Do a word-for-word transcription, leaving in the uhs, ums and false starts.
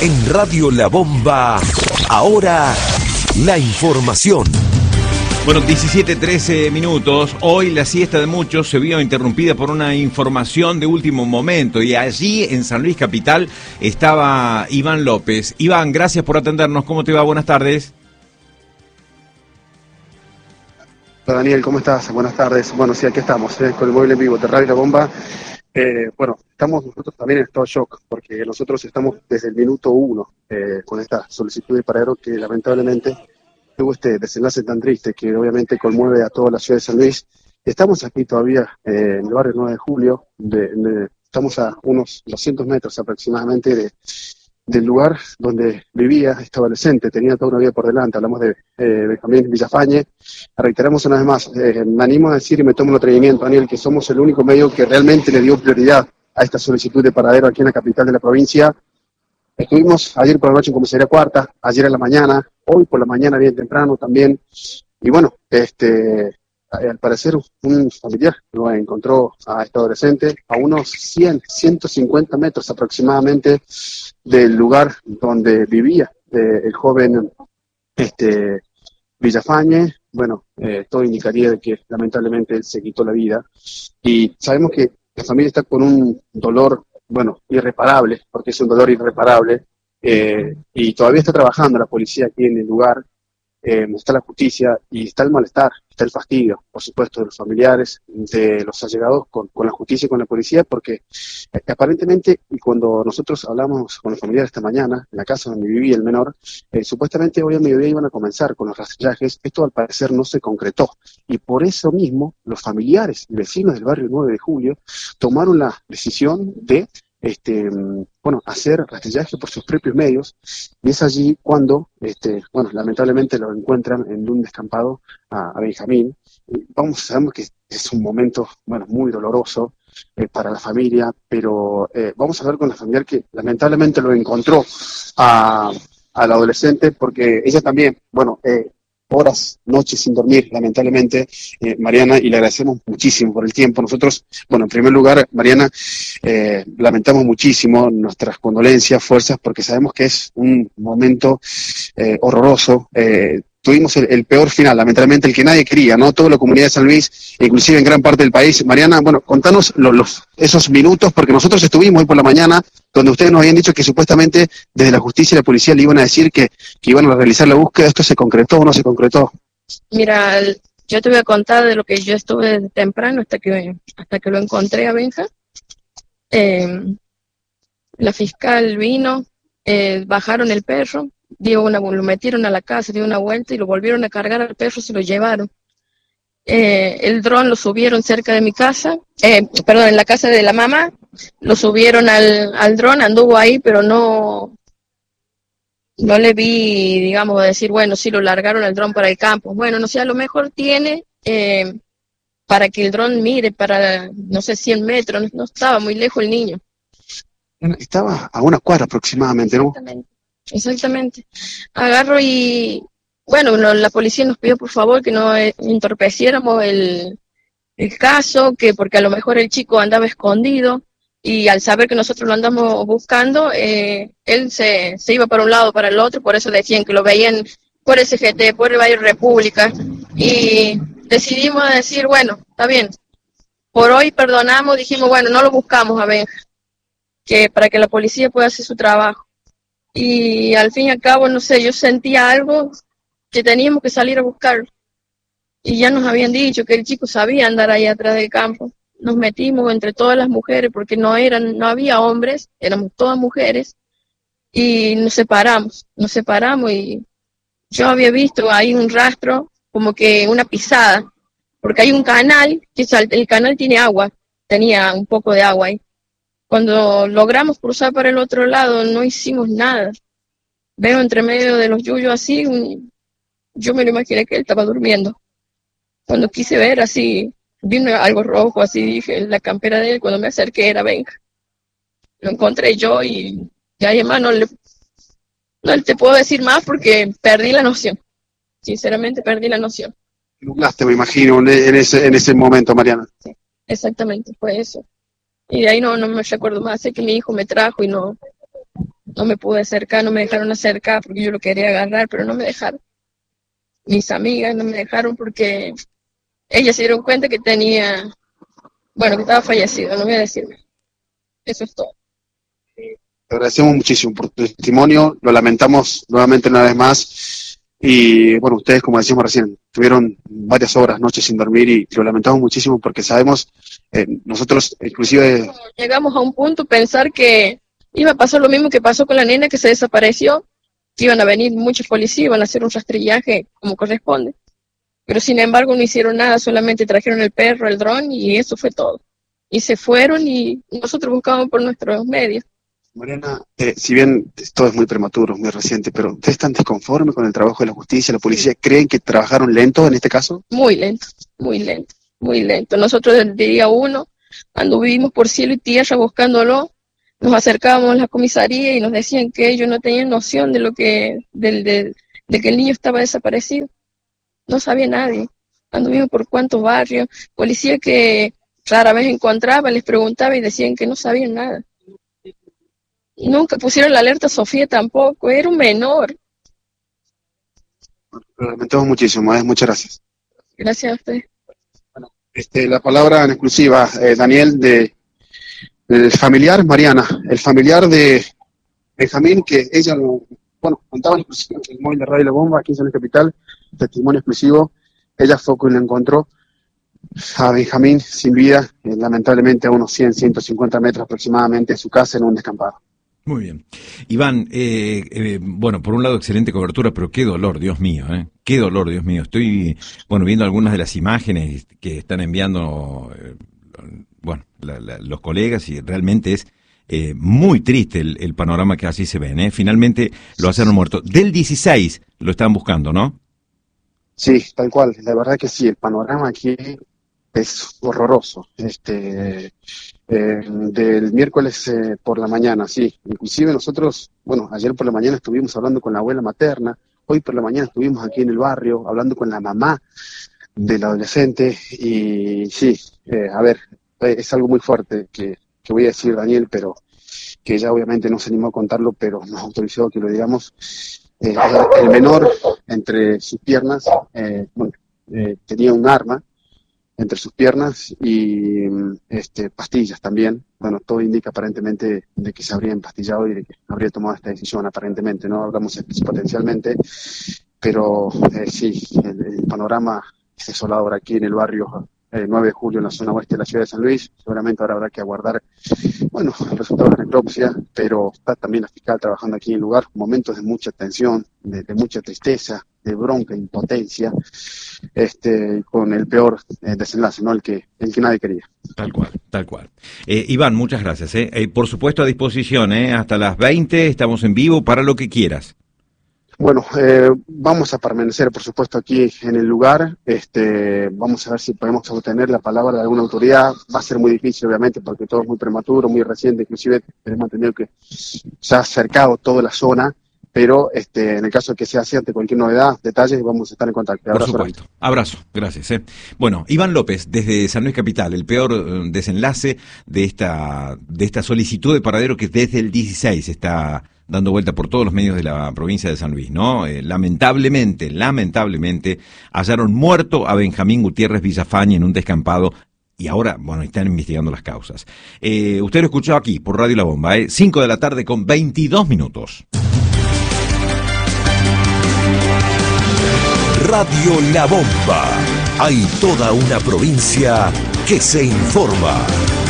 En Radio La Bomba, ahora la información. Bueno, diecisiete, trece minutos. Hoy la siesta de muchos se vio interrumpida por una información de último momento y allí en San Luis Capital estaba Iván López. Iván, gracias por atendernos. ¿Cómo te va? Buenas tardes. Hola Daniel, ¿cómo estás? Buenas tardes. Bueno, sí, aquí estamos, ¿eh? Con el móvil en vivo de Radio La Bomba. Eh, bueno, estamos nosotros también en estado de shock, porque nosotros estamos desde el minuto uno eh, con esta solicitud de paradero que lamentablemente tuvo este desenlace tan triste que obviamente conmueve a toda la ciudad de San Luis. Estamos aquí todavía eh, en el barrio nueve de julio, de, de, estamos a unos doscientos metros aproximadamente de, del lugar donde vivía este adolescente, tenía toda una vida por delante. Hablamos de eh, Benjamín Villafañe. Reiteramos una vez más, eh, me animo a decir y me tomo el atrevimiento, Daniel, que somos el único medio que realmente le dio prioridad a esta solicitud de paradero aquí en la capital de la provincia. Estuvimos ayer por la noche en comisaría cuarta, ayer en la mañana, hoy por la mañana bien temprano también, y bueno, este, al parecer un familiar lo encontró a este adolescente a unos cien, ciento cincuenta metros aproximadamente del lugar donde vivía eh, el joven este, Villafañe. Bueno, eh, todo indicaría de que lamentablemente él se quitó la vida, y sabemos que la familia está con un dolor, bueno, irreparable, porque es un dolor irreparable, eh, y todavía está trabajando la policía aquí en el lugar, eh, está la justicia, y está el malestar, está el fastidio, por supuesto, de los familiares, de los allegados con, con la justicia y con la policía, porque eh, aparentemente, y cuando nosotros hablamos con los familiares esta mañana, en la casa donde vivía el menor, eh, supuestamente hoy a mediodía iban a comenzar con los rastrillajes. Esto al parecer no se concretó, y por eso mismo los familiares y vecinos del barrio nueve de julio tomaron la decisión de Este, bueno, hacer rastrillaje por sus propios medios, y es allí cuando, este, bueno, lamentablemente lo encuentran en un descampado a, a Benjamín. Y vamos, sabemos que es un momento, bueno, muy doloroso eh, para la familia, pero eh, vamos a ver con la familiar que lamentablemente lo encontró a, al adolescente, porque ella también, bueno, eh, horas, noches sin dormir, lamentablemente, eh, Mariana, y le agradecemos muchísimo por el tiempo. Nosotros, bueno, en primer lugar, Mariana, eh, lamentamos muchísimo nuestras condolencias, fuerzas, porque sabemos que es un momento eh, horroroso. Eh, tuvimos el, el peor final, lamentablemente, el que nadie quería, ¿no? Toda la comunidad de San Luis, inclusive en gran parte del país. Mariana, bueno, contanos los, los, esos minutos, porque nosotros estuvimos hoy por la mañana, donde ustedes nos habían dicho que supuestamente desde la justicia y la policía le iban a decir que, que iban a realizar la búsqueda. ¿Esto se concretó o no se concretó? Mira, yo te voy a contar de lo que yo estuve desde temprano hasta que hasta que lo encontré a Benja. Eh, la fiscal vino, eh, bajaron el perro, dio una, lo metieron a la casa, dio una vuelta y lo volvieron a cargar al perro, se lo llevaron. Eh, el dron lo subieron cerca de mi casa, eh, perdón, en la casa de la mamá, lo subieron al, al dron, anduvo ahí, pero no, no le vi, digamos, decir, bueno, sí, lo largaron el dron para el campo. Bueno, no sé, a lo mejor tiene eh, para que el dron mire para, no sé, cien metros, no, no estaba muy lejos el niño. Estaba a una cuadra aproximadamente, ¿no? Exactamente, exactamente. Agarro y, bueno, no, la policía nos pidió por favor que no eh, entorpeciéramos el, el caso, que porque a lo mejor el chico andaba escondido, y al saber que nosotros lo andamos buscando, eh, él se, se iba para un lado, para el otro, por eso decían que lo veían por S G T, por el Valle República, y decidimos decir, bueno, está bien, por hoy perdonamos, dijimos, bueno, no lo buscamos a Benja, que para que la policía pueda hacer su trabajo. Y al fin y al cabo, no sé, yo sentía algo que teníamos que salir a buscarlo. Y ya nos habían dicho que el chico sabía andar ahí atrás del campo. Nos metimos entre todas las mujeres porque no eran, no había hombres, éramos todas mujeres, y nos separamos, nos separamos y yo había visto ahí un rastro, como que una pisada, porque hay un canal, que el canal tiene agua, tenía un poco de agua ahí. Cuando logramos cruzar para el otro lado, no hicimos nada. Veo entre medio de los yuyos así, un, yo me lo imaginé que él estaba durmiendo. Cuando quise ver así, vi algo rojo, así dije, la campera de él, cuando me acerqué era Benja. Lo encontré yo y ya además no le, no te puedo decir más porque perdí la noción. Sinceramente perdí la noción. Nublaste, me imagino, en ese, en ese momento, Mariana. Sí, exactamente, fue eso. Y de ahí no, no me recuerdo más, sé que mi hijo me trajo y no, No me pude acercar, no me dejaron acercar porque yo lo quería agarrar, pero no me dejaron. Mis amigas no me dejaron porque ellas se dieron cuenta que tenía, bueno, que estaba fallecido, no voy a decirme. Eso es todo. Te agradecemos muchísimo por tu testimonio, lo lamentamos nuevamente una vez más. Y bueno, ustedes, como decíamos recién, tuvieron varias horas, noches sin dormir y lo lamentamos muchísimo porque sabemos, eh, nosotros inclusive... Llegamos a un punto pensar que iba a pasar lo mismo que pasó con la nena que se desapareció, que iban a venir muchos policías, iban a hacer un rastrillaje como corresponde. Pero sin embargo no hicieron nada, solamente trajeron el perro, el dron y eso fue todo. Y se fueron y nosotros buscábamos por nuestros medios. Mariana, eh, si bien todo es muy prematuro, muy reciente, pero ¿ustedes están desconformes con el trabajo de la justicia, la policía? ¿Creen que trabajaron lento en este caso? Muy lento, muy lento, muy lento. Nosotros desde el día uno anduvimos por cielo y tierra buscándolo, nos acercábamos a la comisaría y nos decían que ellos no tenían noción de lo que, del, de, de que el niño estaba desaparecido. No sabía nadie. Anduvimos por cuántos barrios, policía que rara vez encontraba, les preguntaba y decían que no sabían nada. Nunca pusieron la alerta a Sofía tampoco, era un menor. Lo lamentamos muchísimo, ¿eh? Muchas gracias. Gracias a usted. Bueno, este, la palabra en exclusiva, eh, Daniel, de el familiar, Mariana, el familiar de Benjamín, que ella lo, bueno, contaba en exclusiva en el móvil de Radio La Bomba, aquí en San Luis Capital, testimonio exclusivo. Ella fue quien lo encontró a Benjamín sin vida, eh, lamentablemente a unos cien, ciento cincuenta metros aproximadamente de su casa en un descampado. Muy bien. Iván, eh, eh, bueno, por un lado excelente cobertura, pero qué dolor, Dios mío, ¿eh? Qué dolor, Dios mío. Estoy, bueno, viendo algunas de las imágenes que están enviando, eh, bueno, la, la, los colegas y realmente es eh, muy triste el, el panorama que así se ven, ¿eh? Finalmente lo hallaron muerto. Del dieciséis lo están buscando, ¿no? Sí, tal cual. La verdad que sí, el panorama aquí es horroroso. Este, eh, del miércoles eh, por la mañana, sí. Inclusive nosotros, bueno, ayer por la mañana estuvimos hablando con la abuela materna, hoy por la mañana estuvimos aquí en el barrio hablando con la mamá del adolescente y sí, eh, a ver, eh, es algo muy fuerte que, que voy a decir, Daniel, pero que ella obviamente no se animó a contarlo, pero nos autorizó que lo digamos. Eh, el menor entre sus piernas, eh, bueno, eh, tenía un arma entre sus piernas y este, pastillas también. Bueno, todo indica aparentemente de que se habría empastillado y de que habría tomado esta decisión aparentemente, no hablamos potencialmente, pero eh, sí, el, el panorama es desolador aquí en el barrio eh, nueve de julio en la zona oeste de la ciudad de San Luis. Seguramente ahora habrá que aguardar, bueno, el resultado de la necropsia, pero está también la fiscal trabajando aquí en el lugar, momentos de mucha tensión, de, de mucha tristeza, de bronca, impotencia, este, con el peor eh, desenlace, ¿no? El que, el que nadie quería. Tal cual, tal cual. Eh, Iván, muchas gracias. Eh. Eh, por supuesto a disposición, eh, hasta las veinte estamos en vivo para lo que quieras. Bueno, eh, vamos a permanecer, por supuesto, aquí en el lugar. Este, vamos a ver si podemos obtener la palabra de alguna autoridad. Va a ser muy difícil, obviamente, porque todo es muy prematuro, muy reciente. Inclusive tenemos entendido que se ha acercado toda la zona, pero este, en el caso de que sea así, ante cualquier novedad, detalles, vamos a estar en contacto. Abrazo. Por supuesto. Abrazo. Gracias. Eh. Bueno, Iván López, desde San Luis Capital, el peor eh, desenlace de esta, de esta solicitud de paradero que desde el dieciséis está dando vuelta por todos los medios de la provincia de San Luis, ¿no? Eh, lamentablemente, lamentablemente, hallaron muerto a Benjamín Gutiérrez Villafañe en un descampado y ahora, bueno, están investigando las causas. Eh, usted lo escuchó aquí, por Radio La Bomba, ¿eh? cinco de la tarde con veintidós minutos. Radio La Bomba. Hay toda una provincia que se informa.